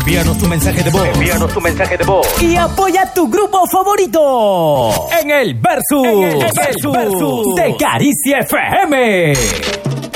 Envíanos tu mensaje de voz. Envíanos tu mensaje de voz. Y apoya tu grupo favorito en el Versus de Caricia FM.